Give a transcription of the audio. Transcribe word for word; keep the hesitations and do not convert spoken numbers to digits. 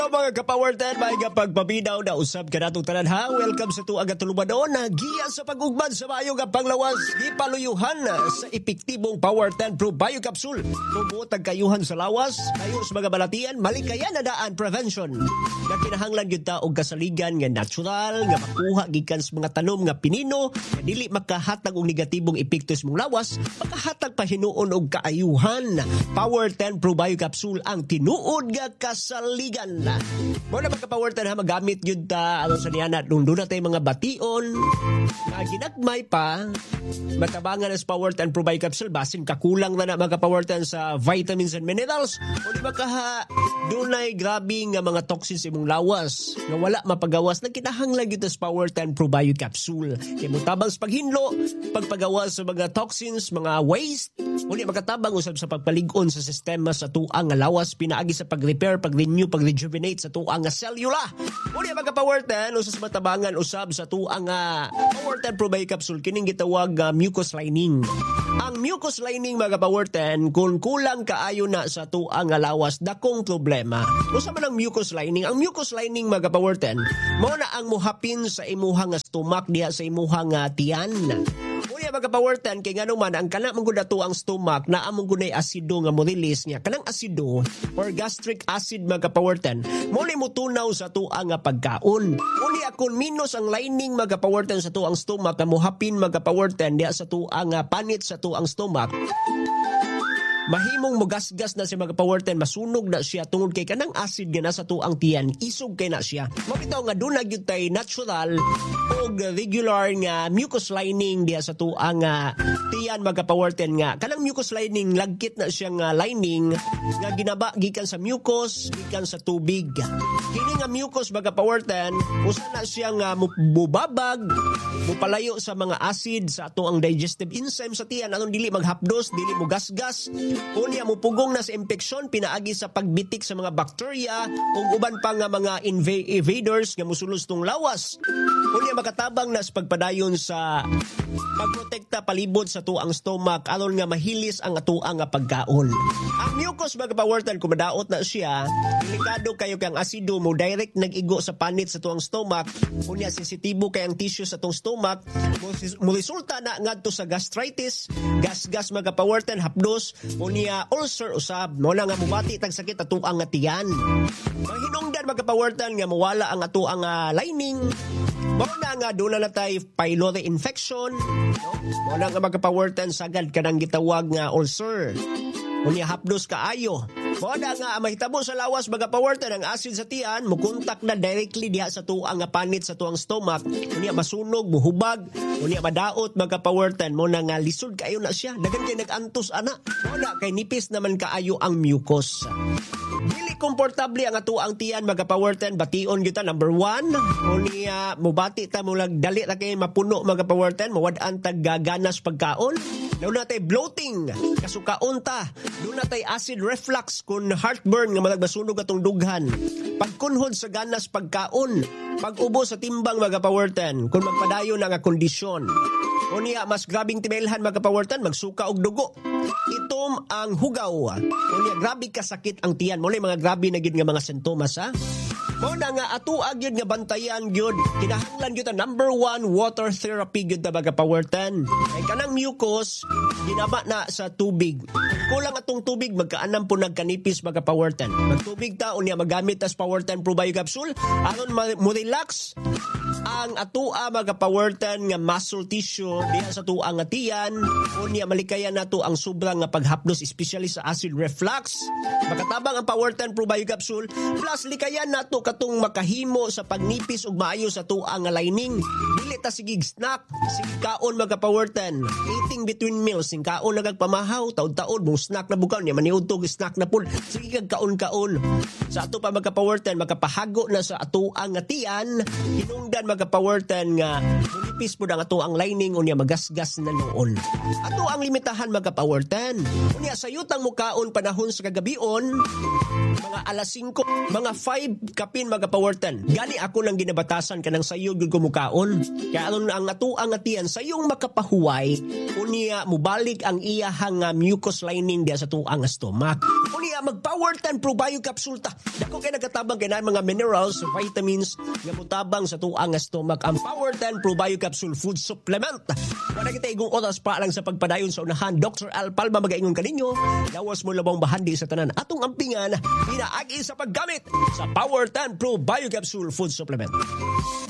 Mga ka-Power ten, may kapagpabinaw na usab ka natong tanan ha. Welcome sa tuag at tulubadon na giya sa pag-ugban sa maayong panglawas di paluyuhan sa epektibong Power ten Pro Bio Capsule. Tumuotag kayuhan sa lawas, kayo sa mga balatian, malikayan na daan prevention. Na kinahanglan yun ta og kasaligan nga natural, nga makuha gikan sa mga tanom nga pinino, nga dili makahatag og negatibong epekto sa mong lawas, makahatag pa hinuon og kaayuhan. Power ten Pro Bio Capsule ang tinuod nga kasaligan. Mo na magka-Power ten ha, magamit yun ta aron sa niana nung doon natin mga bation na ginagmay pa matabangan as Power ten Pro Bio Capsule basin kakulang na na magka-Power ten sa vitamins and minerals o di ba kaha dunay grabe nga mga toxins imong lawas nga wala mapagawas na kinahanglan yun sa Power ten Pro Bio Capsule kaya mo tabang sa paghinlo pagpagawas sa mga toxins mga waste o di makatabang usab sa pagpalig-on sa sistema sa tuang nga lawas pinaagi sa pag-repair pag-renew pag-rejuvenate sa tuang nga selula. Muna mga Power ten usas matabangan usab sa tuang nga Power ten Pro Bio Capsule kining gitawag uh, mucus lining. Ang mucus lining mga Power ten kung kulang kaayo na sa tuang nga lawas dakong problema. Usa man ang mucus lining? Ang mucus lining mga Power ten mao na ang muhapin sa imuha nga stomach diha sa imuha nga tiyan. Muna mga Power ten kay ngano man ang kana mong gud ang stomach na among gunay asido nga mo release niya. Kanang asido or gastric acid mga Power ten muli mo tunaw sa tuang nga pagkaon. Uli akon minus ang lining mga Power ten sa tuang stomach na muhapin mga Power ten diha sa tuang nga panit sa tuang stomach. Mahimong magasgas na si mga Power ten masunog na siya tungod kay kanang acid nga nasa tuang tiyan isog kay na siya. Mabitaw nga dunag gyud tay natural og regular nga mucus lining diha sa tuang nga tiyan mga Power ten nga kanang mucus lining lagkit na siya nga lining nga ginaba gikan sa mucus gikan sa tubig. Kini nga mucus mga Power ten usa na siya nga mubabag mupalayo sa mga acid sa atuang digestive enzyme sa tiyan aron dili maghapdos dili mo gasgas. Unya mo pugong na sa impeksyon pinaagi sa pagbitik sa mga bakterya ug uban pa nga mga inv- invaders nga musulos tong lawas. Unya makatabang na sa pagpadayon sa pagprotekta palibot sa tuang stomach aron nga mahilis ang atuang nga pagkaon. Ang mucus mga Power ten kung madaot na siya, delikado kayo kay ang asido mo direct nag-igo sa panit sa tuang stomach. Unya sensitibo kay ang tissue sa tuang stomach, mo resulta na ngadto sa gastritis, gas-gas mga Power ten hapdos unya ulcer usab mo na nga mubati tag sakit atuang nga tiyan. Mahinungdan mga Power ten nga mawala ang atuang nga lining. Mao na nga doon na natay pylori infection, no? Mao na nga mga Power ten sagad kanang gitawag nga ulcer. Unya hapdos kaayo. Mao na nga mahitabo sa lawas mga Power ten ang acid sa tiyan mukontak na directly diha sa tuang nga panit sa tuang stomach. Unya masunog, muhubag, unya madaot mga Power ten mo na nga lisod kaayo na siya. Dagan kay nag-antos ana. Mao na kay nipis naman kaayo ang mucus. Dili komportable ang atuang tiyan mga Power ten bation kita number one. Unya mubati ta mo lang dali ra kay mapuno mga Power ten mawad-an tag gaganas pagkaon. Doon natay bloating, kasukaon ta. Doon natay acid reflux kun heartburn nga malagbasunog atong dughan. Pagkunhod sa ganas pagkaon, pag-ubo sa timbang mga Power ten kung magpadayon na nga kondisyon. Unya mas grabing timailhan mga Power ten magsuka og dugo. Itom ang hugaw. Unya grabe kasakit ang tiyan. Muli mga grabe na gid nga mga sintomas ha. Mao na nga atuag yun nga bantayan gyud kinahanglan gyud ang number one water therapy gyud ta mga Power ten. Kay kanang mucus ginaba na sa tubig. Kulang atong tubig magkaanam po nagkanipis mga Power ten. Magtubig ta unya magamit as Power ten Pro Bio Capsule aron mo relax ang atua mga Power ten nga muscle tissue diha sa tuang nga tiyan unya malikayan nato ang sobrang nga paghapdos especially sa acid reflux. Makatabang ang Power ten Pro Bio Capsule plus likayan nato katong makahimo sa pagnipis ug maayo sa tuang nga lining. Dili ta sigig snack, sige kaon mga Power ten. Eating between meals, sing kaon nagagpamahaw, taud-taud mo snack na bukaw niya maniudtog snack na pud. Sige kag kaon-kaon. Sa ato pa mga Power ten makapahago na sa atuang nga tiyan, hinungdan mga Power ten nga mulipis po na nga to ang lining unya magasgas na noon. Ato ang limitahan mga Power ten. Unya sayutang mukaon panahon sa kagabion mga alas singko, mga five kapin mga Power ten. Gani ako nang ginabatasan kanang sayo gyud ko mukaon. Kaya ang ang ato ang atiyan sayong makapahuway unya mubalik ang iyahang uh, mucus lining diya sa tuang stomach. Unya mag Power ten Probio Capsule ta. Dako kay nagatabang kay na mga minerals, vitamins nga mutabang sa tuang stomach ang Power ten Probio Capsule Food Supplement. Wala kita igong oras pa lang sa pagpadayon sa unahan. Doctor Al Palma magaingon kaninyo. Lawas mo labang bahandi sa tanan atong ampingan pinaagi sa paggamit sa Power ten Probio Capsule Food Supplement.